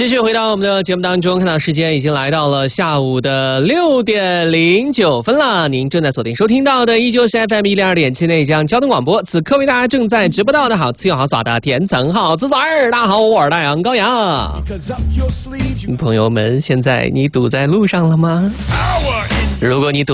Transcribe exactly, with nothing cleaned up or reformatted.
继续回到我们的节目当中，看到时间已经来到了下午的六点零九分了。您正在锁定收听到的依旧是 F M 一零二点七内江交通广播，此刻为大家正在直播到的好吃又好耍的甜橙好吃仔儿。大家好，我是大洋高阳。朋友们，现在你堵在路上了吗？如果你堵